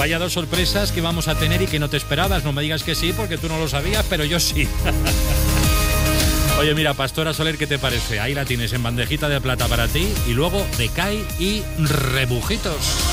Vaya dos sorpresas que vamos a tener y que no te esperabas. No me digas que sí, porque tú no lo sabías, pero yo sí. Oye, mira, Pastora Soler, ¿qué te parece? Ahí la tienes en bandejita de plata para ti. Y luego Decay y Rebujitos.